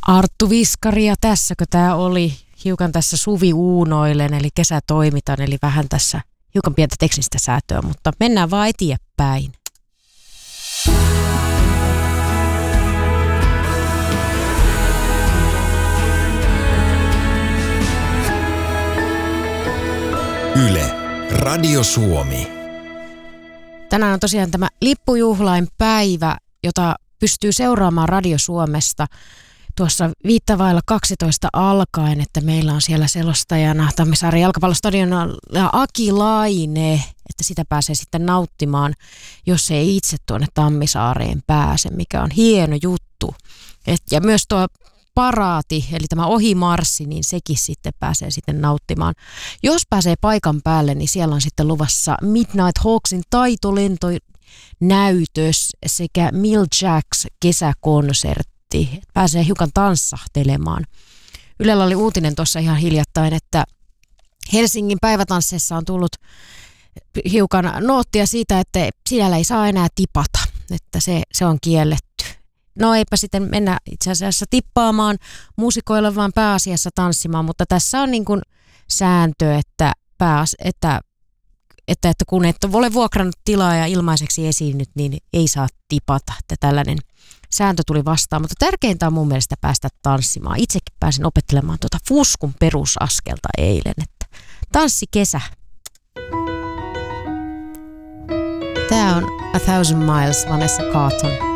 Arttu Viskari ja tässäkö tämä oli hiukan tässä Suvi Uunoilen eli kesätoimitan eli vähän tässä hiukan pientä teknistä säätöä, mutta mennään vaan eteenpäin. Yle, Radio Suomi. Tänään on tosiaan tämä lippujuhlain päivä, jota pystyy seuraamaan Radio Suomesta tuossa 11:05 alkaen, että meillä on siellä selostajana Tammisaaren jalkapallostadionilla Aki Laine, että sitä pääsee sitten nauttimaan, jos ei itse tuonne Tammisaareen pääse, mikä on hieno juttu. Ja myös tuo paraati, eli tämä ohimarssi, niin sekin sitten pääsee sitten nauttimaan. Jos pääsee paikan päälle, niin siellä on sitten luvassa Midnight Hawksin taitolentonäytös sekä Mill Jacks kesäkonsertti. Pääsee hiukan tanssahtelemaan. Ylellä oli uutinen tuossa ihan hiljattain, että Helsingin päivätansseissa on tullut hiukan noottia siitä, että siellä ei saa enää tipata, että se on kielletty. No eipä sitten mennä itse asiassa tippaamaan muusikoille, vaan pääasiassa tanssimaan, mutta tässä on niin kuin sääntö, että kun et ole vuokrannut tilaa ja ilmaiseksi esiinnyt, niin ei saa tipata, että tällainen sääntö tuli vastaan, mutta tärkeintä on mun mielestä päästä tanssimaan. Itsekin pääsin opettelemaan tuota fuskun perusaskelta eilen, että tanssikesä. Tää on A Thousand Miles, Vanessa Carlton.